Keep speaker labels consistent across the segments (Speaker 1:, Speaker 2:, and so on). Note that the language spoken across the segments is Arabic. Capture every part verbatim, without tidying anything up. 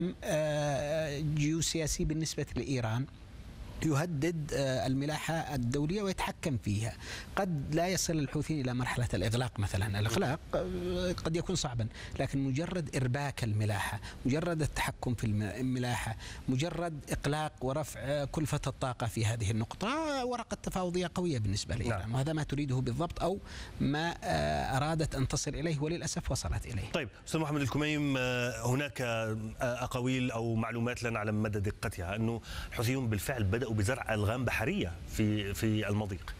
Speaker 1: جيوسياسي بالنسبة لإيران يهدد الملاحة الدولية ويتحكم فيها. قد لا يصل الحوثيين إلى مرحلة الإغلاق مثلا، الإغلاق قد يكون صعبا، لكن مجرد إرباك الملاحة، مجرد التحكم في الملاحة، مجرد إقلاق ورفع كلفة الطاقة في هذه النقطة ورقة تفاوضية قوية بالنسبة لإيران. نعم. وهذا ما تريده بالضبط أو ما أرادت أن تصل إليه وللأسف وصلت إليه.
Speaker 2: طيب أستاذ محمد الكميم، هناك أقاويل أو معلومات لا نعلم مدى دقتها أنه الحوثيون بالفعل بدأوا بزرع ألغام بحرية في في المضيق.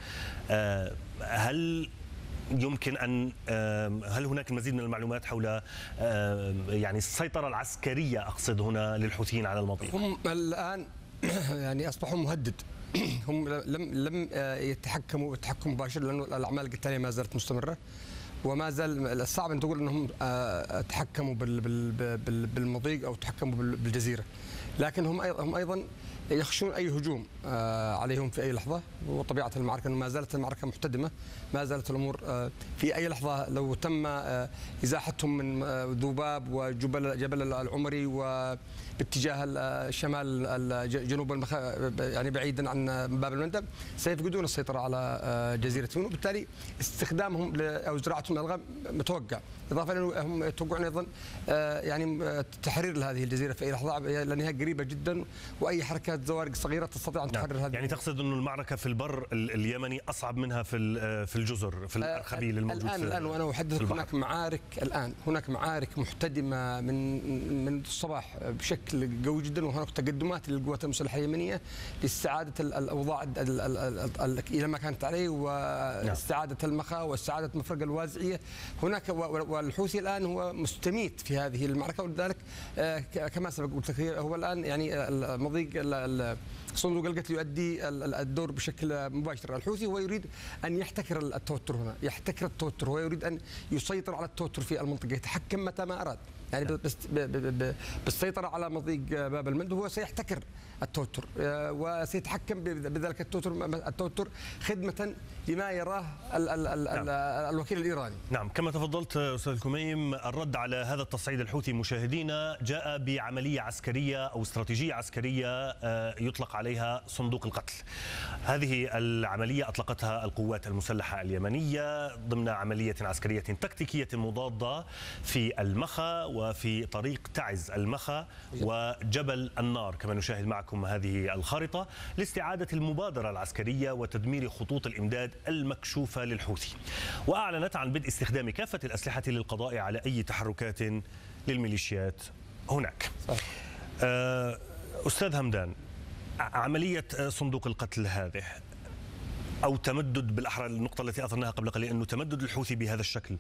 Speaker 2: هل يمكن أن هل هناك المزيد من المعلومات حول يعني السيطرة العسكرية أقصد هنا للحوثيين على المضيق؟
Speaker 3: هم الآن يعني أصبحوا مهدد. هم لم لم يتحكموا التحكم مباشر لأنه الأعمال القتالية ما زالت مستمرة، وما زال الصعب أن تقول أنهم تحكموا بالمضيق أو تحكموا بالجزيرة، لكن هم هم أيضا يخشون أي هجوم عليهم في أي لحظة. وطبيعة المعركة أنه ما زالت المعركة محتدمة، ما زالت الأمور في أي لحظة لو تم إزاحتهم من ذوباب وجبل جبل العمري وباتجاه الشمال جنوب المخ... يعني بعيدا عن باب المندب سيفقدون السيطرة على جزيرة فيون، وبالتالي استخدامهم أو زراعتهم للألغام متوقع، إضافة إلى هم يتوقعون أيضا يعني تحرير هذه الجزيرة في أي لحظة لأنها قريبة جدا، وأي حركات زوارق صغيرة تستطيع أن تحرر. نعم. هذه.
Speaker 2: يعني تقصد أن المعركة في البر اليمني أصعب منها في في الجزر في الأرخبيل الموجود
Speaker 3: الآن
Speaker 2: في
Speaker 3: الآن وأنا أحدثك هناك معارك الآن هناك معارك محتدمة من من الصباح بشكل قوي جدا، وهناك تقدمات للقوات المسلحة اليمنية لاستعادة الأوضاع إلى ما كانت عليه، واستعادة المخا واستعادة مفرق الوازعية هناك. والحوثي الآن هو مستميت في هذه المعركة، ولذلك كما سبق قلت لك هو الآن يعني المضيق صندوق القتل يؤدي الدور بشكل مباشر. الحوثي هو يريد أن يحتكر التوتر هنا، يحتكر التوتر، هو يريد أن يسيطر على التوتر في المنطقة، يتحكم متى ما أراد. يعني بالسيطرة على مضيق باب المندب هو سيحتكر التوتر وسيتحكم بذلك التوتر التوتر خدمة لما يراه ال ال ال نعم. الوكيل الإيراني.
Speaker 2: نعم، كما تفضلت أستاذ الكميم، الرد على هذا التصعيد الحوثي مشاهدينا جاء بعملية عسكرية أو استراتيجية عسكرية يطلق عليها صندوق القتل. هذه العملية أطلقتها القوات المسلحة اليمنية ضمن عملية عسكرية تكتيكية مضادة في المخا وفي طريق تعز المخا وجبل النار، كما نشاهد معكم هذه الخارطة، لاستعادة المبادرة العسكرية وتدمير خطوط الإمداد المكشوفة للحوثي. وأعلنت عن بدء استخدام كافة الأسلحة للقضاء على أي تحركات للميليشيات هناك. أستاذ همدان، عملية صندوق القتل هذه أو تمدد بالأحرى، النقطة التي أثرناها قبل قليل أنه تمدد الحوثي بهذا الشكل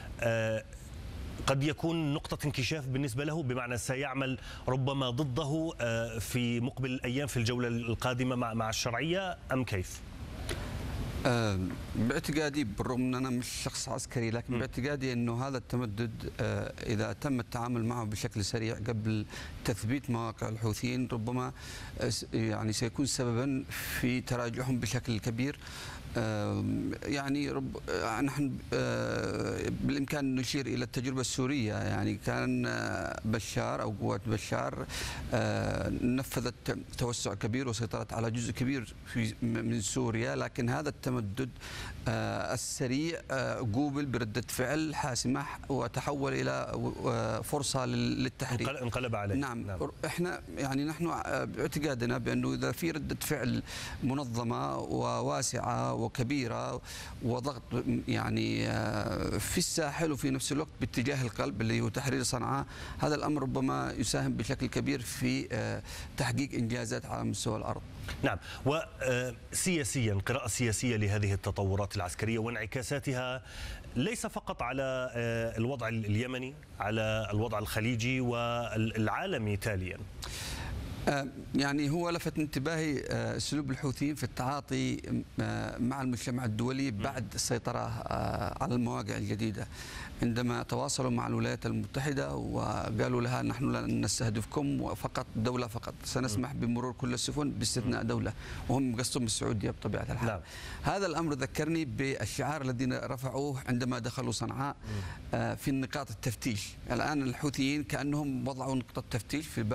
Speaker 2: قد يكون نقطة انكشاف بالنسبة له، بمعنى سيعمل ربما ضده في مقبل الأيام في الجولة القادمة مع الشرعية أم كيف؟
Speaker 4: أه باعتقادي، بالرغم أن أنا مش شخص عسكري، لكن م. باعتقادي أنه هذا التمدد أه إذا تم التعامل معه بشكل سريع قبل تثبيت مواقع الحوثيين ربما أه يعني سيكون سببا في تراجعهم بشكل كبير. أه يعني رب أه نحن أه بالإمكان نشير إلى التجربة السورية. يعني كان أه بشار أو قوات بشار أه نفذت توسع كبير وسيطرت على جزء كبير في من سوريا، لكن هذا التمدد أه السريع أه قوبل بردة فعل حاسمة وتحول إلى أه فرصة للتحرير،
Speaker 2: انقلب عليه.
Speaker 4: نعم. نعم احنا يعني نحن باعتقادنا بأنه إذا في ردة فعل منظمة وواسعة وكبيرة وضغط يعني في الساحل وفي نفس الوقت باتجاه القلب اللي هو تحرير صنعاء، هذا الأمر ربما يساهم بشكل كبير في تحقيق إنجازات على مستوى الأرض.
Speaker 2: نعم. وسياسيا، قراءة سياسية لهذه التطورات العسكرية وانعكاساتها ليس فقط على الوضع اليمني، على الوضع الخليجي والعالمي تاليا.
Speaker 4: يعني هو لفت انتباهي اسلوب الحوثيين في التعاطي مع المجتمع الدولي بعد السيطرة على المواقع الجديدة، عندما تواصلوا مع الولايات المتحدة وقالوا لها نحن لن نستهدفكم فقط دولة فقط، سنسمح بمرور كل السفن باستثناء دولة، وهم قصدهم السعودية بطبيعة الحال. نعم. هذا الأمر ذكرني بالشعار الذين رفعوه عندما دخلوا صنعاء في نقاط التفتيش. الآن الحوثيين كأنهم وضعوا نقطة تفتيش في